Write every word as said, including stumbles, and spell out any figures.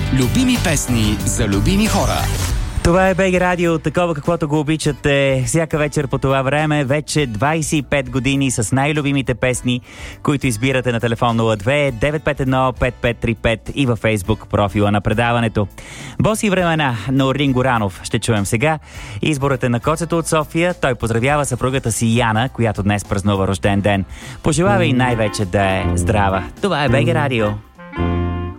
Любими песни за любими хора. Това е БГ Радио, такова каквото го обичате всяка вечер по това време. Вече двайсет и пет години с най-любимите песни, които избирате на телефон нула две девет пет едно пет пет три пет и във Фейсбук профила на предаването. Боси времена на Орлин Горанов ще чуем сега. Изборът е на Коцето от София. Той поздравява съпругата си Яна, която днес празнува рожден ден. Пожелава и най-вече да е здрава. Това е БГ Радио.